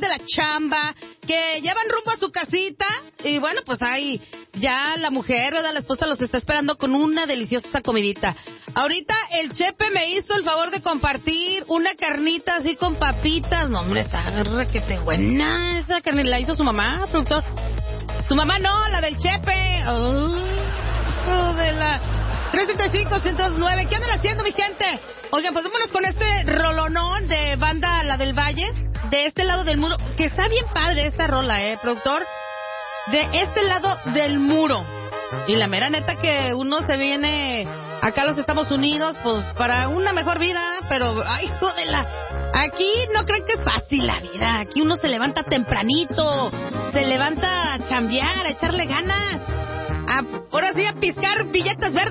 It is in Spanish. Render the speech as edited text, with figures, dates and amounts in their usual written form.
de la chamba, que ya van rumbo a su casita, y bueno, pues ahí ya la mujer, ¿verdad? La esposa los está esperando con una deliciosa comidita. Ahorita el Chepe me hizo el favor de compartir una carnita así con papitas. No, hombre, está requete buena esa carnita. ¿La hizo su mamá, productor? Su mamá no, la del Chepe. Oh, de la 335-109. ¿Qué andan haciendo, mi gente? Oigan, pues vámonos con este rolonón de banda La del Valle, de este lado del muro, que está bien padre esta rola, productor. De este lado del muro. Y la mera neta que uno se viene acá a los Estados Unidos, pues para una mejor vida, pero, ay, jodela. Aquí no creen que es fácil la vida. Aquí uno se levanta tempranito, se levanta a chambear, a echarle ganas. Ahora sí, a piscar billetes verdes.